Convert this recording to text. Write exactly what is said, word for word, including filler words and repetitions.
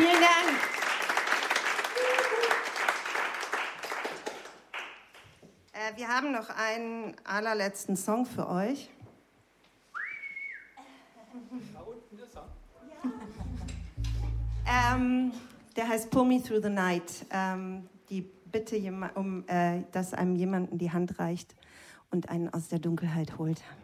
Vielen Dank. Äh, wir haben noch einen allerletzten Song für euch. ähm, der heißt Pull Me Through the Night. Ähm, die Bitte, um, äh, dass einem jemanden die Hand reicht und einen aus der Dunkelheit holt.